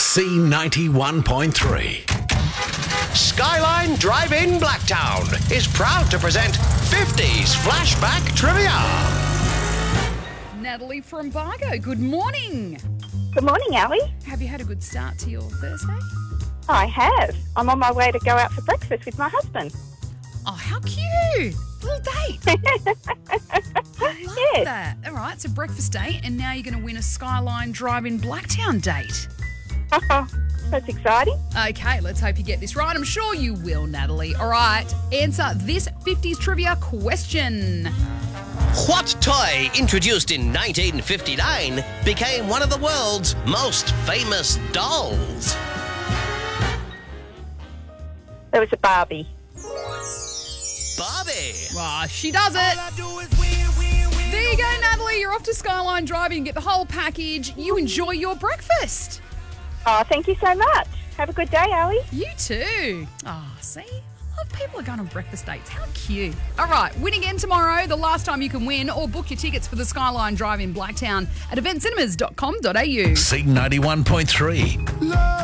C91.3. Skyline Drive-In Blacktown is proud to present 50s Flashback Trivia. Natalie from Bargo, good morning. Good morning, Ali. Have you had a good start to your Thursday? I have. I'm on my way to go out for breakfast with my husband. Oh, how cute. Little date. I love Yes. that. All right, it's a breakfast date, and now you're going to win a Skyline Drive-In Blacktown date. That's exciting. Okay, let's hope you get this right. I'm sure you will, Natalie. All right, answer this 50s trivia question. What toy, introduced in 1959, became one of the world's most famous dolls? There was a Barbie. Barbie. Oh, she does it. There you go, Natalie. You're off to Skyline Drive-In. Get the whole package. You enjoy your breakfast. Oh, thank you so much. Have a good day, Ali. You too. Oh, see? I love people are going on breakfast dates. How cute. All right, win again tomorrow, the last time you can win, or book your tickets for the Skyline Drive-In Blacktown at eventcinemas.com.au. C91.3.